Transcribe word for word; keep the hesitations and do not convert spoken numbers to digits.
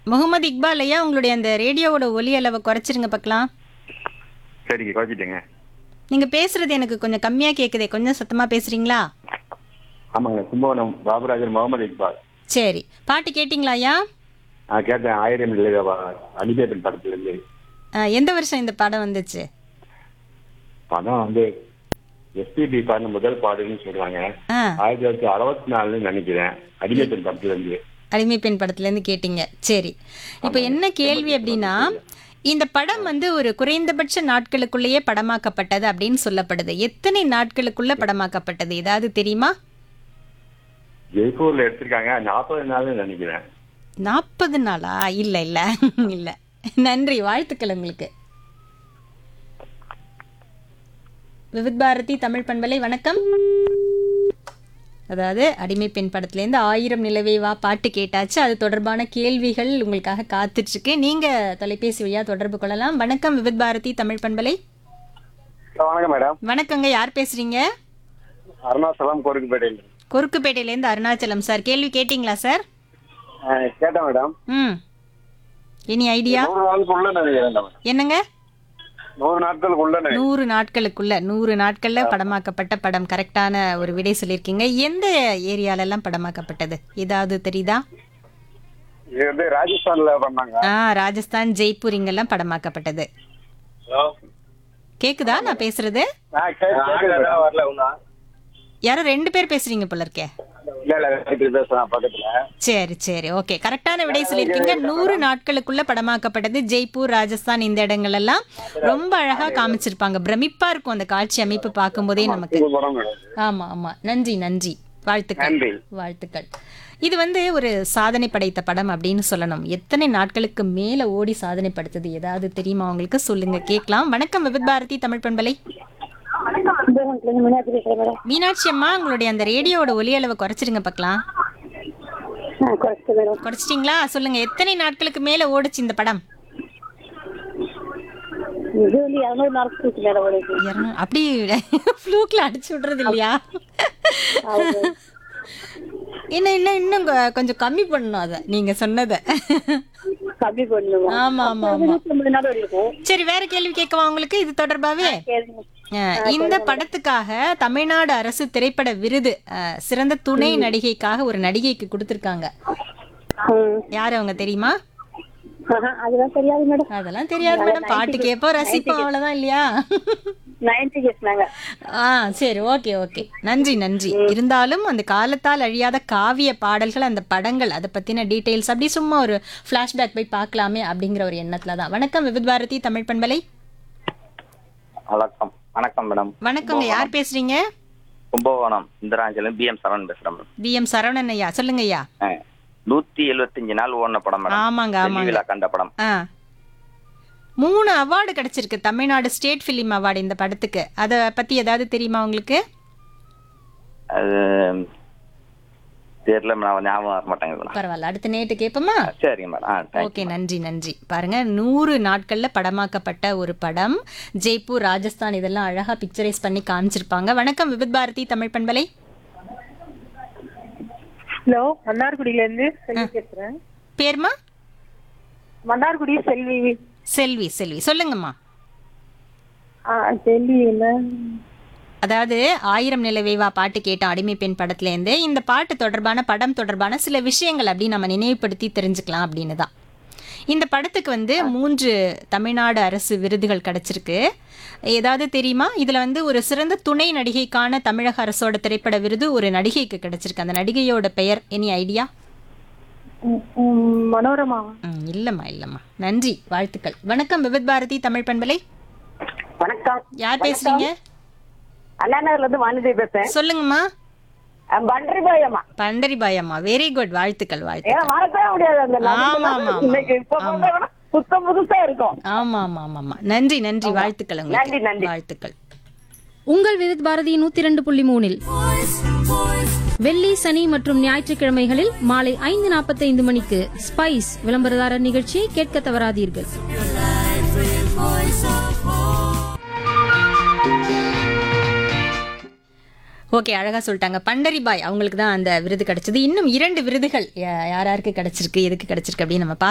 முகமது இக்பால் ஐயா, உங்களுடைய அந்த ரேடியோவோட ஒலி அளவை குறைச்சிருங்க பார்க்கலாம். சரிங்க, குறைச்சிட்டேங்க. நீங்க பேசுறது எனக்கு கொஞ்சம் கம்மியா கேக்குதே, கொஞ்சம் சத்தமா பேசுறீங்களா? ஆமாங்க, கும்பகோணம் பாபுராஜர் முகமது இக்பால். சரி, பாட்டு கேட்டிங்களா ஐயா? நான் கேட்டேன். ஆயிரம் அடிபேபன் படத்துல இருந்து. ஆ, எந்த வருஷம் இந்த படம் வந்துச்சு? படம் வந்து எஸ்பிபி பாடின முதல் பாடுன்னு சொல்றாங்க. ஆ, ஆயிரத்தி தொள்ளாயிரத்தி அறுபத்தி நாலுன்னு நினைக்கிறேன். அடிபேபன் படத்துல இருந்து. அடிமை பெண் படத்துல இருந்து கேட்டீங்க. சரி, இப்போ என்ன கேள்வி அப்படின்னா, இந்த படம் வந்து ஒரு குறைந்தபட்ச நாட்களுக்குள்ளேயே படமாக்கப்பட்டது அப்படின்னு சொல்லப்படுது. எத்தனை நாட்களுக்குள்ள படமாக்கப்பட்டது ஏதாவது தெரியுமா? ஜெய்ப்பூர்ல எடுத்திருக்காங்க. நாற்பது நாள்னு நினைக்கிறேன். நாற்பது நாளா? இல்ல இல்ல இல்ல. நன்றி, வாழ்த்துக்கள் உங்களுக்கு. விவித் பாரதி தமிழ் பண்பலை, வணக்கம். அதாவது அடிமை பெண் படத்துலேருந்து ஆயிரம் நிலவே வா பாட்டு கேட்டாச்சு. அது தொடர்பான கேள்விகள் உங்களுக்காக காத்துட்டு இருக்கு. நீங்க தொலைபேசி வழியா தொடர்பு கொள்ளலாம். வணக்கம் விவித் பாரதி தமிழ் பண்பலை. வணக்கம் மேடம். வணக்கங்க, யார் பேசுறீங்க? அருணாச்சலம் கோரிக்கப்பேட்டை. கொருக்குப்பேட்டையிலேருந்து அருணாச்சலம் சார். கேள்வி கேட்டிங்களா சார்? கேட்டேன் மேடம். ம், எனி ஐடியா? நூறு நாளுக்குள்ள நினைக்கிறேன். என்னங்க? நூறு நாட்களுக்குள்ள. நூறு நாட்களுக்குள்ள நூறு நாட்கள்ல படமாக்கப்பட்ட படம். கரெக்டான ஒரு விடை சொல்லியிருக்கீங்க. எந்த ஏரியால எல்லாம் படமாக்கப்பட்டது ஏதாவது தெரியுதா? இது வந்து ராஜஸ்தான்ல பண்ணாங்க. ஆ, ராஜஸ்தான், ஜெய்ப்பூர் இங்கெல்லாம் படமாக்கப்பட்டது. கேக்குதா நான் பேசுறது? யாரோ ரெண்டு பேர் பேசுறீங்க போல இருக்கே. சரி சரி, ஓகே, கரெக்டான விடை சொல்லியிருக்கீங்க. நூறு நாட்களுக்குள்ள படமாக்கப்பட்டது. ஜெய்ப்பூர், ராஜஸ்தான் இந்த இடங்கள் எல்லாம் ரொம்ப அழகா காமிச்சிருப்பாங்க. பிரமிப்பா இருக்கும் அந்த காட்சி அமைப்பு பார்க்கும் போதே நமக்கு. ஆமா ஆமா, நன்றி நன்றி, வாழ்த்துக்கள் வாழ்த்துக்கள். இது வந்து ஒரு சாதனை படைத்த படம் அப்படின்னு சொல்லணும். எத்தனை நாட்களுக்கு மேல ஓடி சாதனை படுத்தது ஏதாவது தெரியுமா உங்களுக்கு? சொல்லுங்க, கேட்கலாம். வணக்கம் விவித் பாரதி தமிழ் பண்பலை. மீனாட்சி அம்மா, உங்களுடைய அந்த ரேடியோட ஒலி அளவை குறைச்சிருங்க பார்க்கலாம். குறைச்சிட்டீங்களா? சொல்லுங்க, எத்தனை நாட்களுக்கு மேல ஓடுச்சு இந்த படம்? அப்படி ஃப்ளூக்ல அடிச்சு விடுறது இல்லையா? என்ன என்ன இன்னும் கொஞ்சம் கம்மி பண்ணணும் அத, நீங்க சொன்னத. ஆமா ஆமா ஆமா. சரி, வேற கேள்வி கேட்கவா உங்களுக்கு இது தொடர்பாவே? இந்த படத்துக்காக தமிழ்நாடு அரசு திரைப்பட விருது சிறந்த துணை நடிகைக்காக ஒரு நடிகைக்கு கொடுத்திருக்காங்க. யாரு அவங்க தெரியுமா? அதெல்லாம் தெரியாது மேடம். பாட்டு கேட்போம், ரசிப்போம், அவ்வளவுதான் இல்லையா? ஆ, சரி, ஓகே ஓகே, நன்றி நன்றி. இருந்தாலும் அந்த காலத்தால் அழியாத காவிய பாடல்கள், அந்த படங்கள், அதை பத்தின டீடைல்ஸ் அப்படி சும்மா ஒரு பிளாஷ்பேக் போய் பார்க்கலாமே அப்படிங்கிற ஒரு எண்ணத்துல தான். வணக்கம் விவித் பாரதி தமிழ் பண்பலை. வணக்கம். வணக்கம் மேடம். வணக்கங்க, யார் பேசுறீங்க? கும்பகோணம் இந்திராஞ்சலம் பி எம் சரவணன் பேசுறேன். பி எம் சரவணன் ஐயா, சொல்லுங்க ஐயா. நூத்தி எழுபத்தி அஞ்சு நாள் ஓடின படம் மேடம். ஆமாங்க ஆமாங்க, கண்ட படம். மூணு அவார்டு கிடைச்சிருக்கு, தமிழ்நாடு ஸ்டேட் பிலிம் அவார்டு இந்த படத்துக்கு. அத பத்தி ஏதாவது தெரியுமா உங்களுக்கு? அது தெரியல மேடம், ஞாபகம் வர மாட்டேங்குது. பரவாயில்ல, அடுத்த நேட்டு கேட்போமா? சரிங்க மேடம். ஓகே, நன்றி நன்றி. பாருங்க, நூறு நாட்கள்ல படமாக்கப்பட்ட ஒரு படம். ஜெய்ப்பூர், ராஜஸ்தான் இதெல்லாம் அழகா பிக்சரைஸ் பண்ணி காமிச்சிருப்பாங்க. வணக்கம் விவித் பாரதி தமிழ் பண்பலை. ஹலோ, மன்னார்குடியில இருந்து செல்வி பேசுறேன். பேர்மா? மன்னார்குடி செல்வி. செல்வி செல்வி, சொல்லுங்கம்மா. செல்வி என்ன, அதாவது ஆயிரம் நிலவேவா பாட்டு கேட்டோம் அடிமை பெண் படத்துலேருந்து. இந்த பாட்டு தொடர்பான படம் தொடர்பான சில விஷயங்கள் அப்படி நம்ம நினைவுபடுத்தி தெரிஞ்சுக்கலாம் அப்படின்னு தான். இந்த படத்துக்கு வந்து மூன்று தமிழ்நாடு அரசு விருதுகள் கிடைச்சிருக்கு. ஏதாவது தெரியுமா? இதில் வந்து ஒரு சிறந்த துணை நடிகைக்கான தமிழக அரசோட திரைப்பட விருது ஒரு நடிகைக்கு கிடைச்சிருக்கு. அந்த நடிகையோட பெயர் எனி ஐடியா? மனோரமா? இல்லம்மா இல்லம்மா, நன்றி, வாழ்த்துக்கள். வணக்கம் விவித் பாரதி தமிழ் பண்பலை. வணக்கம், யார் பேசுறீங்க? அண்ணா நகர்ல இருந்து வாணிதேவி பேசுறேன். சொல்லுங்கம்மா. பண்டரிபாயம்மா. பண்டரிபாயம்மா, வெரி குட், வாழ்த்துக்கள் வாழ்த்துக்கள். மறக்கவே முடியாது அந்த ஆமா ஆமா புத்தம் புதுசா இருக்கும். ஆமா ஆமா ஆமா, நன்றி நன்றி, வாழ்த்துக்கள் உங்களுக்கு, வாழ்த்துக்கள். உங்கள் விவித் பாரதி நூத்தி ரெண்டு புள்ளி மூணில் வெள்ளி, சனி மற்றும் ஞாயிற்றுக்கிழமைகளில் மாலை ஐந்து நாற்பத்தி ஐந்து மணிக்கு ஸ்பைஸ் விளம்பரதாரர் நிகழ்ச்சியை கேட்க தவறாதீர்கள். ஓகே, அழகா சொல்லிட்டாங்க. பண்டரிபாய் அவங்களுக்கு தான் அந்த விருது கிடைச்சது. இன்னும் இரண்டு விருதுகள் யார் யாருக்கு கிடைச்சிருக்கு, எதுக்கு கிடைச்சிருக்கு அப்படின்னு நம்ம